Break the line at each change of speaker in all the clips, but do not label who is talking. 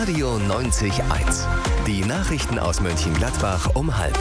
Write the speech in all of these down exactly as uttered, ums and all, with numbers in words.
Radio neunzig Komma eins. Die Nachrichten aus Mönchengladbach um halb.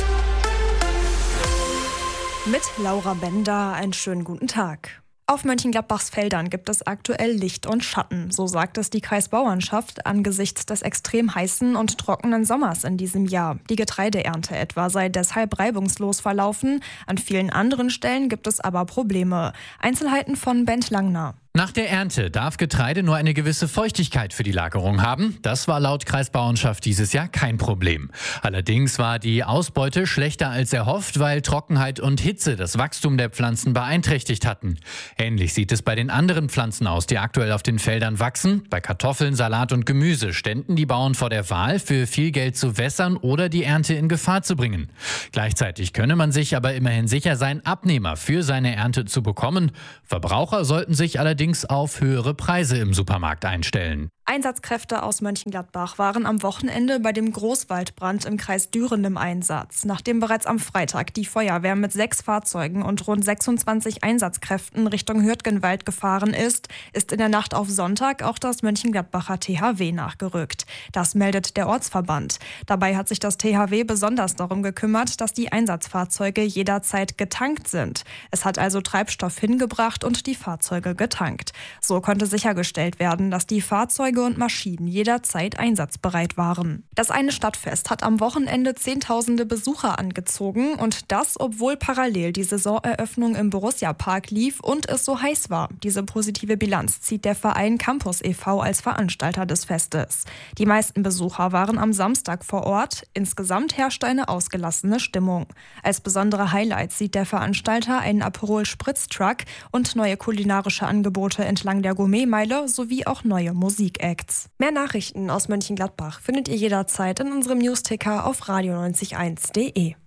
Mit Laura Bender, einen schönen guten Tag. Auf Mönchengladbachs Feldern gibt es aktuell Licht und Schatten, so sagt es die Kreisbauernschaft angesichts des extrem heißen und trockenen Sommers in diesem Jahr. Die Getreideernte etwa sei deshalb reibungslos verlaufen, an vielen anderen Stellen gibt es aber Probleme. Einzelheiten von Bent Langner.
Nach der Ernte darf Getreide nur eine gewisse Feuchtigkeit für die Lagerung haben. Das war laut Kreisbauernschaft dieses Jahr kein Problem. Allerdings war die Ausbeute schlechter als erhofft, weil Trockenheit und Hitze das Wachstum der Pflanzen beeinträchtigt hatten. Ähnlich sieht es bei den anderen Pflanzen aus, die aktuell auf den Feldern wachsen. Bei Kartoffeln, Salat und Gemüse ständen die Bauern vor der Wahl, für viel Geld zu wässern oder die Ernte in Gefahr zu bringen. Gleichzeitig könne man sich aber immerhin sicher sein, Abnehmer für seine Ernte zu bekommen. Verbraucher sollten sich allerdings auf höhere Preise im Supermarkt einstellen.
Einsatzkräfte aus Mönchengladbach waren am Wochenende bei dem Großwaldbrand im Kreis Düren im Einsatz. Nachdem bereits am Freitag die Feuerwehr mit sechs Fahrzeugen und rund sechsundzwanzig Einsatzkräften Richtung Hürtgenwald gefahren ist, ist in der Nacht auf Sonntag auch das Mönchengladbacher T H W nachgerückt. Das meldet der Ortsverband. Dabei hat sich das T H W besonders darum gekümmert, dass die Einsatzfahrzeuge jederzeit getankt sind. Es hat also Treibstoff hingebracht und die Fahrzeuge getankt. So konnte sichergestellt werden, dass die Fahrzeuge und Maschinen jederzeit einsatzbereit waren. Das eine Stadtfest hat am Wochenende Zehntausende Besucher angezogen und das, obwohl parallel die Saisoneröffnung im Borussia-Park lief und es so heiß war. Diese positive Bilanz zieht der Verein Campus e V als Veranstalter des Festes. Die meisten Besucher waren am Samstag vor Ort. Insgesamt herrschte eine ausgelassene Stimmung. Als besondere Highlights sieht der Veranstalter einen Aperol-Spritz-Truck und neue kulinarische Angebote entlang der Gourmetmeile sowie auch neue Musik. Acts. Mehr Nachrichten aus Mönchengladbach findet ihr jederzeit in unserem Newsticker auf radio neunzig Komma eins punkt de.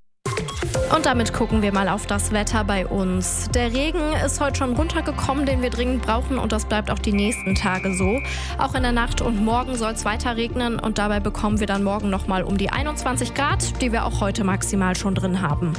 Und damit gucken wir mal auf das Wetter bei uns. Der Regen ist heute schon runtergekommen, den wir dringend brauchen und das bleibt auch die nächsten Tage so. Auch in der Nacht und morgen soll es weiter regnen und dabei bekommen wir dann morgen nochmal um die einundzwanzig Grad, die wir auch heute maximal schon drin haben.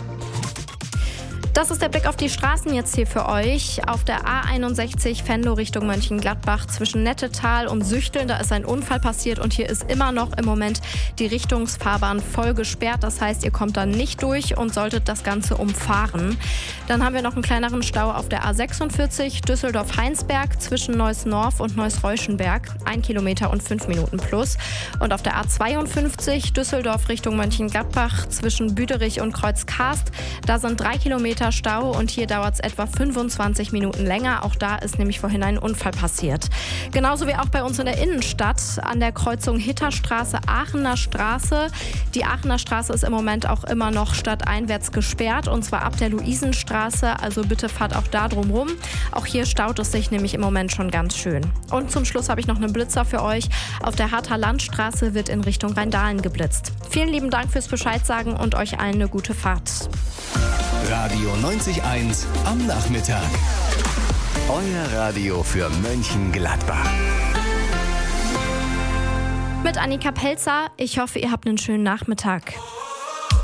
Das ist der Blick auf die Straßen jetzt hier für euch. Auf der A einundsechzig Venlo Richtung Mönchengladbach zwischen Nettetal und Süchteln, da ist ein Unfall passiert und hier ist immer noch im Moment die Richtungsfahrbahn voll gesperrt. Das heißt, ihr kommt dann nicht durch und solltet das Ganze umfahren. Dann haben wir noch einen kleineren Stau auf der A sechsundvierzig Düsseldorf-Heinsberg zwischen Neuss-Norf und Neuss-Reuschenberg. Ein Kilometer und fünf Minuten plus. Und auf der A zweiundfünfzig Düsseldorf Richtung Mönchengladbach zwischen Büderich und Kreuzkarst. Da sind drei Kilometer Stau und hier dauert es etwa fünfundzwanzig Minuten länger. Auch da ist nämlich vorhin ein Unfall passiert. Genauso wie auch bei uns in der Innenstadt an der Kreuzung Hitterstraße, Aachener Straße. Die Aachener Straße ist im Moment auch immer noch stadteinwärts gesperrt und zwar ab der Luisenstraße. Also bitte fahrt auch da drum rum. Auch hier staut es sich nämlich im Moment schon ganz schön. Und zum Schluss habe ich noch einen Blitzer für euch. Auf der Harter Landstraße wird in Richtung Rheindahlen geblitzt. Vielen lieben Dank fürs Bescheid sagen und euch allen eine gute Fahrt.
Radio neunzig Komma eins am Nachmittag. Euer Radio für Mönchengladbach.
Mit Annika Pelzer. Ich hoffe, ihr habt einen schönen Nachmittag.